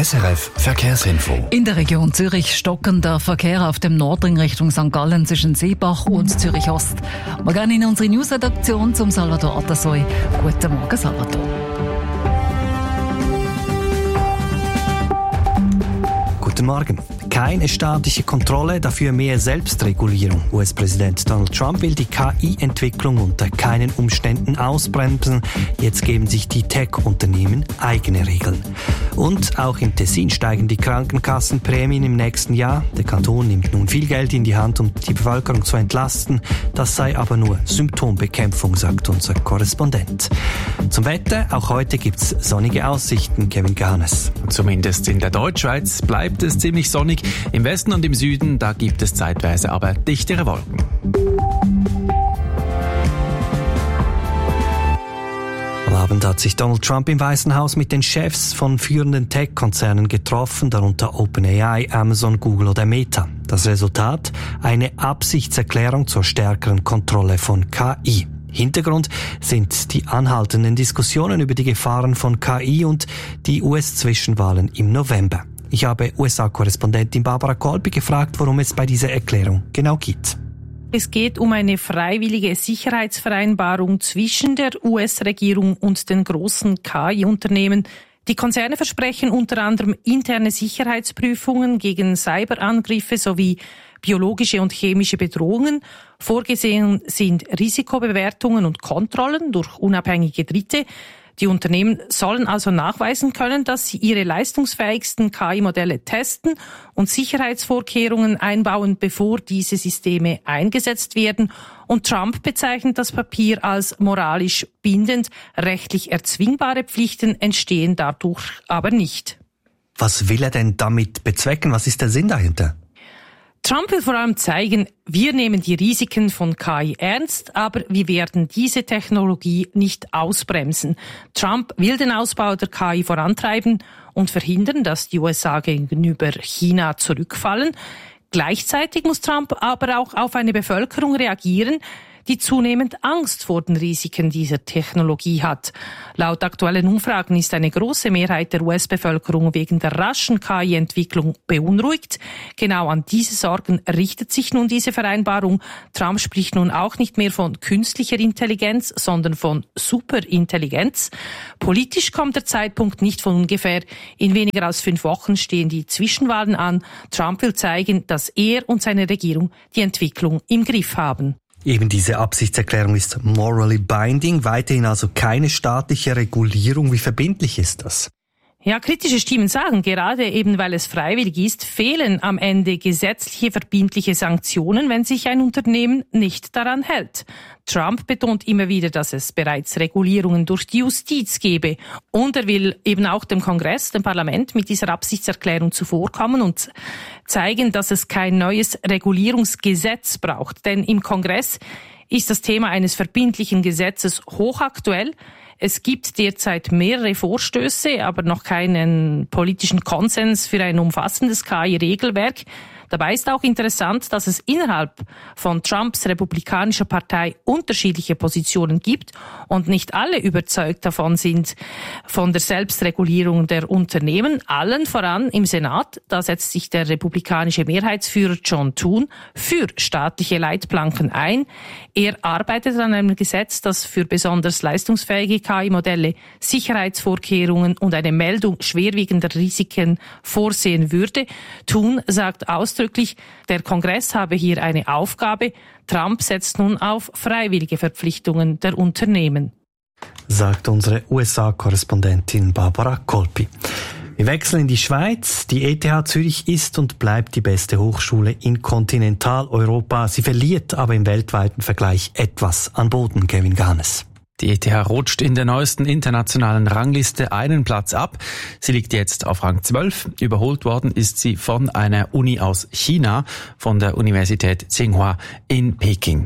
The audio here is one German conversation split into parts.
SRF Verkehrsinfo. In der Region Zürich stockender Verkehr auf dem Nordring Richtung St. Gallen zwischen Seebach und Zürich Ost. Wir gehen in unsere Newsredaktion zum Salvador Atasoy. Guten Morgen, Salvador. Guten Morgen. Keine staatliche Kontrolle, dafür mehr Selbstregulierung. US-Präsident Donald Trump will die KI-Entwicklung unter keinen Umständen ausbremsen. Jetzt geben sich die Tech-Unternehmen eigene Regeln. Und auch im Tessin steigen die Krankenkassenprämien im nächsten Jahr. Der Kanton nimmt nun viel Geld in die Hand, um die Bevölkerung zu entlasten. Das sei aber nur Symptombekämpfung, sagt unser Korrespondent. Zum Wetter, auch heute gibt's sonnige Aussichten, Kevin Ganes. Zumindest in der Deutschschweiz bleibt es ziemlich sonnig. Im Westen und im Süden, da gibt es zeitweise aber dichtere Wolken. Am Abend hat sich Donald Trump im Weißen Haus mit den Chefs von führenden Tech-Konzernen getroffen, darunter OpenAI, Amazon, Google oder Meta. Das Resultat? Eine Absichtserklärung zur stärkeren Kontrolle von KI. Hintergrund sind die anhaltenden Diskussionen über die Gefahren von KI und die US-Zwischenwahlen im November. Ich habe USA-Korrespondentin Barbara Kolpi gefragt, worum es bei dieser Erklärung genau geht. Es geht um eine freiwillige Sicherheitsvereinbarung zwischen der US-Regierung und den großen KI-Unternehmen. Die Konzerne versprechen unter anderem interne Sicherheitsprüfungen gegen Cyberangriffe sowie biologische und chemische Bedrohungen. Vorgesehen sind Risikobewertungen und Kontrollen durch unabhängige Dritte. Die Unternehmen sollen also nachweisen können, dass sie ihre leistungsfähigsten KI-Modelle testen und Sicherheitsvorkehrungen einbauen, bevor diese Systeme eingesetzt werden. Und Trump bezeichnet das Papier als moralisch bindend. Rechtlich erzwingbare Pflichten entstehen dadurch aber nicht. Was will er denn damit bezwecken? Was ist der Sinn dahinter? Trump will vor allem zeigen, wir nehmen die Risiken von KI ernst, aber wir werden diese Technologie nicht ausbremsen. Trump will den Ausbau der KI vorantreiben und verhindern, dass die USA gegenüber China zurückfallen. Gleichzeitig muss Trump aber auch auf eine Bevölkerung reagieren, die zunehmend Angst vor den Risiken dieser Technologie hat. Laut aktuellen Umfragen ist eine große Mehrheit der US-Bevölkerung wegen der raschen KI-Entwicklung beunruhigt. Genau an diese Sorgen richtet sich nun diese Vereinbarung. Trump spricht nun auch nicht mehr von künstlicher Intelligenz, sondern von Superintelligenz. Politisch kommt der Zeitpunkt nicht von ungefähr. In weniger als 5 Wochen stehen die Zwischenwahlen an. Trump will zeigen, dass er und seine Regierung die Entwicklung im Griff haben. Eben diese Absichtserklärung ist morally binding, weiterhin also keine staatliche Regulierung. Wie verbindlich ist das? Ja, kritische Stimmen sagen, gerade eben weil es freiwillig ist, fehlen am Ende gesetzliche verbindliche Sanktionen, wenn sich ein Unternehmen nicht daran hält. Trump betont immer wieder, dass es bereits Regulierungen durch die Justiz gebe. Und er will eben auch dem Kongress, dem Parlament, mit dieser Absichtserklärung zuvorkommen und zeigen, dass es kein neues Regulierungsgesetz braucht. Denn im Kongress ist das Thema eines verbindlichen Gesetzes hochaktuell. Es gibt derzeit mehrere Vorstöße, aber noch keinen politischen Konsens für ein umfassendes KI-Regelwerk. Dabei ist auch interessant, dass es innerhalb von Trumps republikanischer Partei unterschiedliche Positionen gibt und nicht alle überzeugt davon sind, von der Selbstregulierung der Unternehmen. Allen voran im Senat, da setzt sich der republikanische Mehrheitsführer John Thune für staatliche Leitplanken ein. Er arbeitet an einem Gesetz, das für besonders leistungsfähige KI-Modelle Sicherheitsvorkehrungen und eine Meldung schwerwiegender Risiken vorsehen würde. Thune sagt ausdrücklich, der Kongress habe hier eine Aufgabe. Trump setzt nun auf freiwillige Verpflichtungen der Unternehmen. Sagt unsere USA-Korrespondentin Barbara Kolpi. Wir wechseln in die Schweiz. Die ETH Zürich ist und bleibt die beste Hochschule in Kontinentaleuropa. Sie verliert aber im weltweiten Vergleich etwas an Boden, Kevin Ganes. Die ETH rutscht in der neuesten internationalen Rangliste einen Platz ab. Sie liegt jetzt auf Rang 12. Überholt worden ist sie von einer Uni aus China, von der Universität Tsinghua in Peking.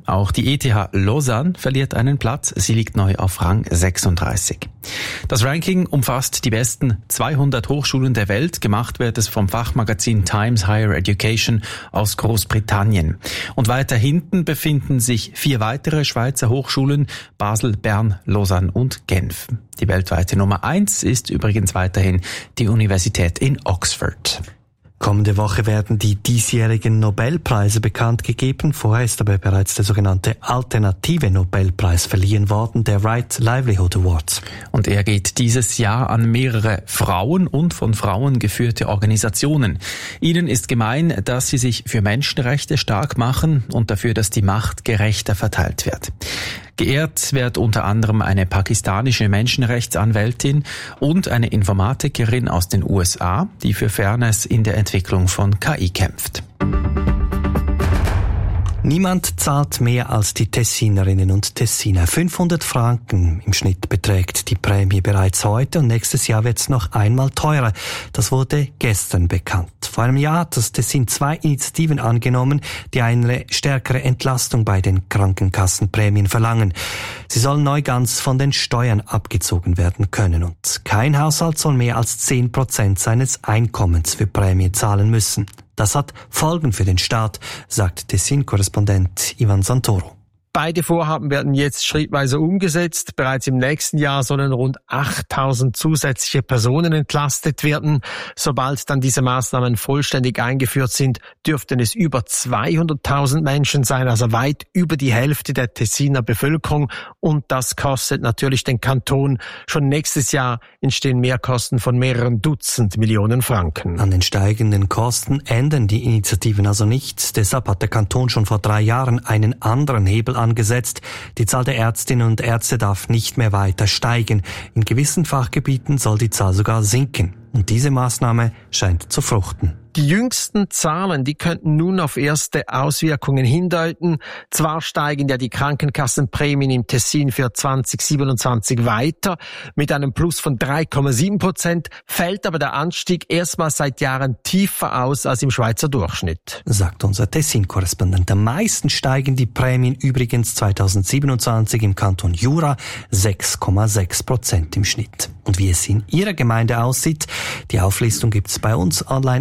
Auch die ETH Lausanne verliert einen Platz. Sie liegt neu auf Rang 36. Das Ranking umfasst die besten 200 Hochschulen der Welt. Gemacht wird es vom Fachmagazin Times Higher Education aus Großbritannien. Und weiter hinten befinden sich 4 weitere Schweizer Hochschulen: Basel, Bern, Lausanne und Genf. Die weltweite Nummer 1 ist übrigens weiterhin die Universität in Oxford. Kommende Woche werden die diesjährigen Nobelpreise bekannt gegeben. Vorher ist aber bereits der sogenannte alternative Nobelpreis verliehen worden, der Right Livelihood Award. Und er geht dieses Jahr an mehrere Frauen und von Frauen geführte Organisationen. Ihnen ist gemein, dass sie sich für Menschenrechte stark machen und dafür, dass die Macht gerechter verteilt wird. Geehrt wird unter anderem eine pakistanische Menschenrechtsanwältin und eine Informatikerin aus den USA, die für Fairness in der Entwicklung von KI kämpft. Niemand zahlt mehr als die Tessinerinnen und Tessiner. 500 Franken im Schnitt beträgt die Prämie bereits heute und nächstes Jahr wird es noch einmal teurer. Das wurde gestern bekannt. Vor einem Jahr hat das Tessin 2 Initiativen angenommen, die eine stärkere Entlastung bei den Krankenkassenprämien verlangen. Sie sollen neu ganz von den Steuern abgezogen werden können und kein Haushalt soll mehr als 10% seines Einkommens für Prämie zahlen müssen. Das hat Folgen für den Staat, sagt Tessin-Korrespondent Ivan Santoro. Beide Vorhaben werden jetzt schrittweise umgesetzt. Bereits im nächsten Jahr sollen rund 8.000 zusätzliche Personen entlastet werden. Sobald dann diese Maßnahmen vollständig eingeführt sind, dürften es über 200.000 Menschen sein, also weit über die Hälfte der Tessiner Bevölkerung. Und das kostet natürlich den Kanton. Schon nächstes Jahr entstehen Mehrkosten von mehreren Dutzend Millionen Franken. An den steigenden Kosten ändern die Initiativen also nichts. Deshalb hat der Kanton schon vor 3 Jahren einen anderen Hebel angesetzt. Die Zahl der Ärztinnen und Ärzte darf nicht mehr weiter steigen. In gewissen Fachgebieten soll die Zahl sogar sinken. Und diese Maßnahme scheint zu fruchten. Die jüngsten Zahlen, die könnten nun auf erste Auswirkungen hindeuten. Zwar steigen ja die Krankenkassenprämien im Tessin für 2027 weiter mit einem Plus von 3,7%, fällt aber der Anstieg erstmals seit Jahren tiefer aus als im Schweizer Durchschnitt. Sagt unser Tessin-Korrespondent. Am meisten steigen die Prämien übrigens 2027 im Kanton Jura, 6,6% im Schnitt. Und wie es in Ihrer Gemeinde aussieht, die Auflistung gibt's bei uns online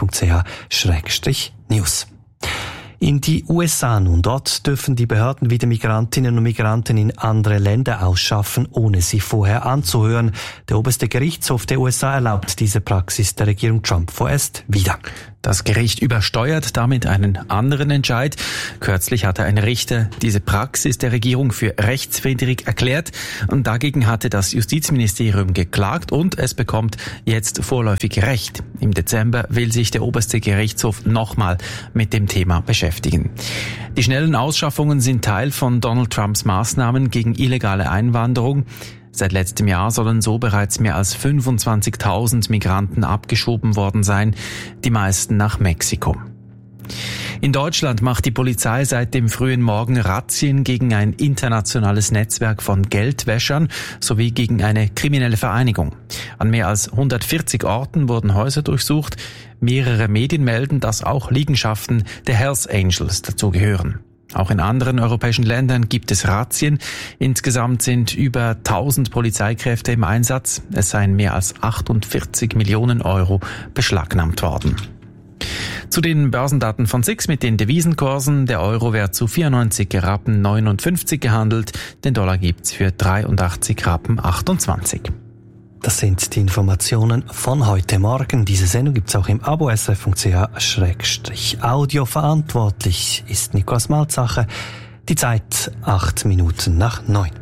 srf.ch/news. In die USA nun. Dort dürfen die Behörden wieder Migrantinnen und Migranten in andere Länder ausschaffen, ohne sie vorher anzuhören. Der oberste Gerichtshof der USA erlaubt diese Praxis der Regierung Trump vorerst wieder. Das Gericht übersteuert damit einen anderen Entscheid. Kürzlich hatte ein Richter diese Praxis der Regierung für rechtswidrig erklärt und dagegen hatte das Justizministerium geklagt und es bekommt jetzt vorläufig Recht. Im Dezember will sich der oberste Gerichtshof nochmal mit dem Thema beschäftigen. Die schnellen Ausschaffungen sind Teil von Donald Trumps Maßnahmen gegen illegale Einwanderung. Seit letztem Jahr sollen so bereits mehr als 25.000 Migranten abgeschoben worden sein, die meisten nach Mexiko. In Deutschland macht die Polizei seit dem frühen Morgen Razzien gegen ein internationales Netzwerk von Geldwäschern sowie gegen eine kriminelle Vereinigung. An mehr als 140 Orten wurden Häuser durchsucht. Mehrere Medien melden, dass auch Liegenschaften der Hells Angels dazugehören. Auch in anderen europäischen Ländern gibt es Razzien. Insgesamt sind über 1000 Polizeikräfte im Einsatz. Es seien mehr als 48 Millionen Euro beschlagnahmt worden. Zu den Börsendaten von SIX mit den Devisenkursen. Der Euro wird zu 94,59 Rappen gehandelt. Den Dollar gibt's für 83,28 Rappen. Das sind die Informationen von heute Morgen. Diese Sendung gibt's auch im Abo srf.ch/audio. Verantwortlich ist Nikolaus Malzacher. Die Zeit 8:08.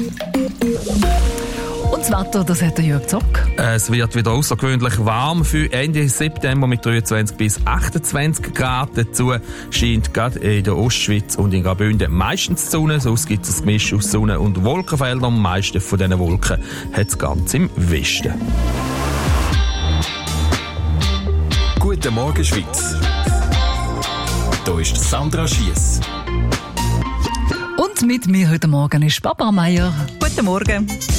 Und das Wetter, das hat der Jörg Zock. Es wird wieder außergewöhnlich warm für Ende September mit 23 bis 28 Grad. Dazu scheint gerade in der Ostschweiz und in Graubünden meistens die Sonne. Sonst gibt es ein Gemisch aus Sonne- und Wolkenfeldern. Am meisten von diesen Wolken hat es ganz im Westen. Guten Morgen, Schweiz. Hier ist Sandra Schiess. Und mit mir heute Morgen ist Barbara Meier. Guten Morgen.